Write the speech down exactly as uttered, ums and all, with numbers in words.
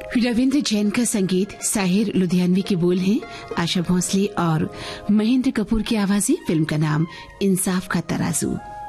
रविंद्र जैन का संगीत, साहिर लुधियानवी के बोल हैं, आशा भोसले और महेंद्र कपूर की आवाजें। फिल्म का नाम इंसाफ का तराजू।